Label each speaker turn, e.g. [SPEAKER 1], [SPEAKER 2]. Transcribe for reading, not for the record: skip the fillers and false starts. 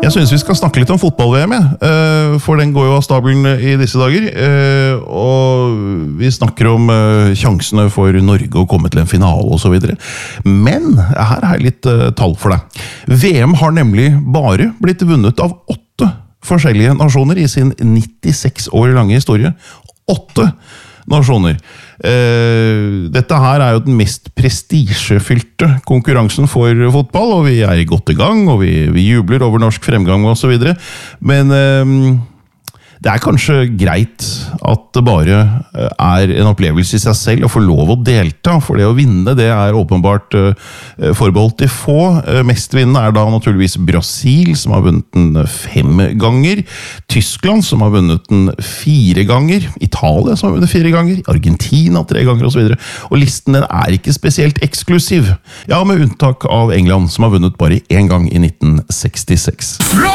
[SPEAKER 1] Jeg synes vi skal snakke litt om fotball-VM, for den går jo av stabelen i disse dager, og vi snakker om sjansene for Norge å komme til en finale og så videre. Men her har jeg litt tall for deg. VM har nemlig bare blitt vunnet av 8 forskjellige nasjoner i sin 96 år lange historie. 8 nasjoner. Dette her er jo den mest prestisjefylte konkurransen for fotball, og vi er godt i gang, og vi jubler over norsk fremgang og så videre. Men det er kanskje greit at det bare er en opplevelse i seg selv å få lov å delta, for det å vinne det er åpenbart forbeholdt de få. Mestvinnende er da naturligvis Brasil, som har vunnet den 5 ganger, Tyskland, som har vunnet den 4 ganger, Italia, som har vunnet 4 ganger, Argentina 3 ganger og så videre. Og listen den er ikke spesielt eksklusiv, ja, med unntak av England, som har vunnet bare 1 gang i 1966.